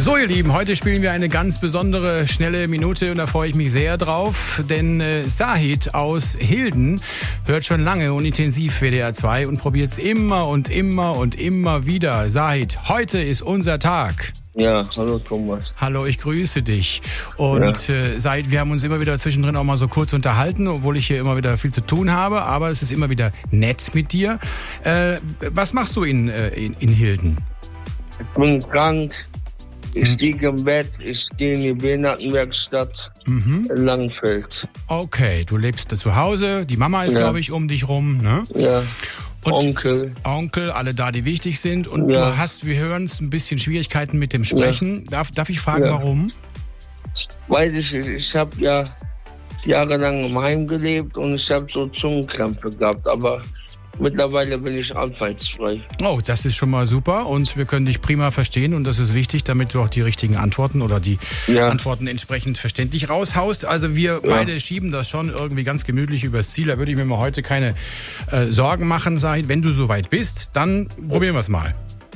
So, ihr Lieben, heute spielen wir eine ganz besondere, schnelle Minute und da freue ich mich sehr drauf, denn Sahid aus Hilden hört schon lange und intensiv WDR 2 und probiert es immer und immer und immer wieder. Sahid, heute ist unser Tag. Ja, hallo Thomas. Hallo, ich grüße dich. Und Sahid, wir haben uns immer wieder zwischendrin auch mal so kurz unterhalten, obwohl ich hier immer wieder viel zu tun habe, aber es ist immer wieder nett mit dir. Was machst du in Hilden? Ich bin krank. Ich liege im Bett, ich gehe in die Behindertenwerkstatt in Langfeld. Okay, du lebst zu Hause, die Mama ist, glaube ich, um dich rum, ne? Ja, und Onkel, alle da, die wichtig sind. Und wir hören ein bisschen Schwierigkeiten mit dem Sprechen. Darf ich fragen, warum? Weiß ich nicht, ich habe ja jahrelang im Heim gelebt und ich habe so Zungenkrämpfe gehabt, aber mittlerweile bin ich anfallsfrei. Oh, das ist schon mal super und wir können dich prima verstehen und das ist wichtig, damit du auch die richtigen Antworten oder die Antworten entsprechend verständlich raushaust. Also wir beide schieben das schon irgendwie ganz gemütlich übers Ziel. Da würde ich mir mal heute keine Sorgen machen, Sahid. Wenn du soweit bist, dann probieren wir es mal.